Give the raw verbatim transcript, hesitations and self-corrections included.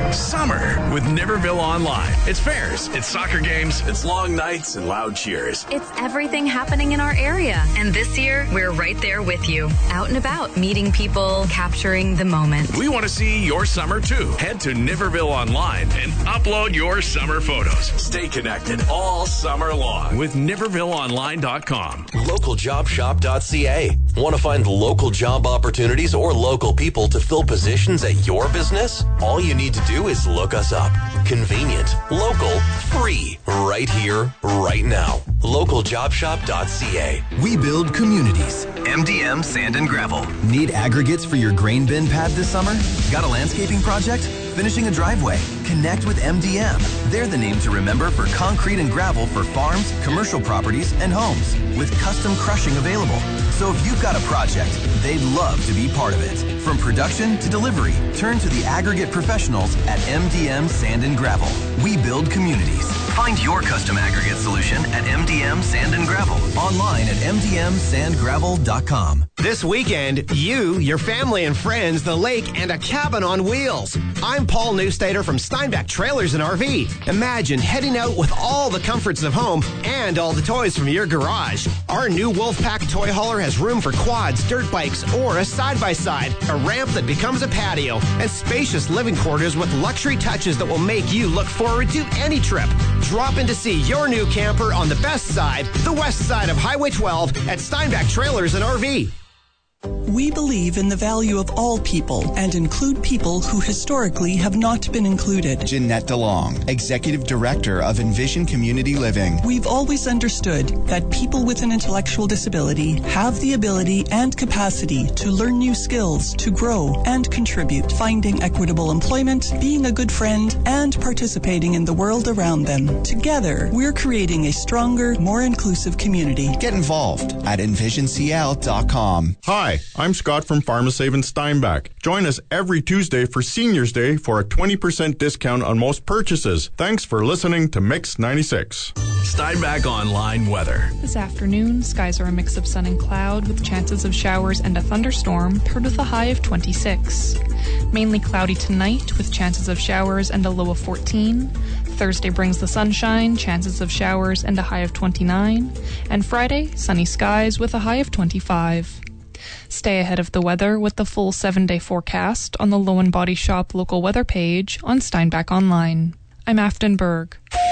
Summer with Niverville Online. It's fairs, it's soccer games, it's long nights and loud cheers. It's everything happening in our area. And this year, we're right there with you. Out and about, meeting people, capturing the moment. We want to see your summer too. Head to Niverville Online and upload your summer photos. Stay connected all summer long with Niverville Online dot com. local job shop dot c a. Want to find local job opportunities or local people to fill positions at your business? All you need to do is look us up. Convenient, local, free, right here, right now. local job shop dot c a. We build communities. M D M Sand and Gravel. Need aggregates for your grain bin pad this summer? Got a landscaping project? Finishing a driveway? Connect with M D M. They're the name to remember for concrete and gravel for farms, commercial properties, and homes, with custom crushing available. So if you've got a project, they'd love to be part of it. From production to delivery, turn to the aggregate professionals at M D M Sand and Gravel. We build communities. Find your custom aggregate solution at M D M Sand and Gravel. Online at m d m sand gravel dot com. This weekend, you, your family and friends, the lake, and a cabin on wheels. I'm Paul Newstater from Steinbeck Trailers and R V. Imagine heading out with all the comforts of home and all the toys from your garage. Our new Wolfpack toy hauler has room for quads, dirt bikes, or a side-by-side, a ramp that becomes a patio, and spacious living quarters with luxury touches that will make you look forward to any trip. Drop in to see your new camper on the best side, the west side of Highway twelve at Steinbeck Trailers and R V. We believe in the value of all people and include people who historically have not been included. Jeanette DeLong, Executive Director of Envision Community Living. We've always understood that people with an intellectual disability have the ability and capacity to learn new skills, to grow and contribute, finding equitable employment, being a good friend, and participating in the world around them. Together, we're creating a stronger, more inclusive community. Get involved at envision c l dot com. Hi, I'm Scott from Pharmasave in Steinbach. Join us every Tuesday for Seniors Day for a twenty percent discount on most purchases. Thanks for listening to Mix ninety-six. Steinbach Online weather. This afternoon, skies are a mix of sun and cloud with chances of showers and a thunderstorm, paired with a high of twenty-six. Mainly cloudy tonight with chances of showers and a low of fourteen. Thursday brings the sunshine, chances of showers and a high of twenty-nine. And Friday, sunny skies with a high of twenty-five. Stay ahead of the weather with the full seven-day forecast on the Lowen Body Shop local weather page on Steinbach Online. I'm Afton Berg.